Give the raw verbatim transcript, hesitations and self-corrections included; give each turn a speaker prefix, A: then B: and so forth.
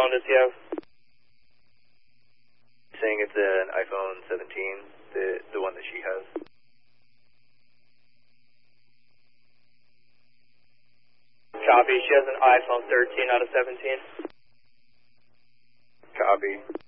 A: phone does he have?
B: Saying it's an iPhone seventeen, the the one that she has.
A: Copy. She has an iPhone thirteen out of seventeen.
B: Copy.